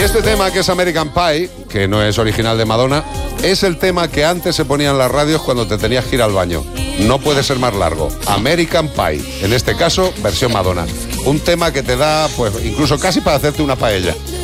Este tema, que es American Pie, que no es original de Madonna, es el tema que antes se ponía en las radios cuando te tenías que ir al baño. No puede ser más largo. American Pie, en este caso, versión Madonna. Un tema que te da, pues, incluso casi para hacerte una paella.